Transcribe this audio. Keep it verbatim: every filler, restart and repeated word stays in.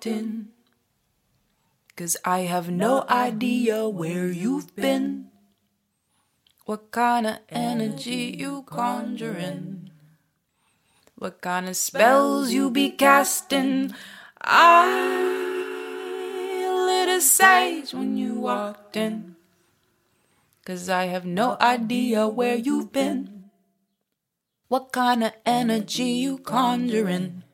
walked in. 'Cause I have no idea where you've been, what kind of energy you conjuring, what kind of spells you be casting. I lit a sage when you walked in, 'cause I have no idea where you've been, what kind of energy you conjuring,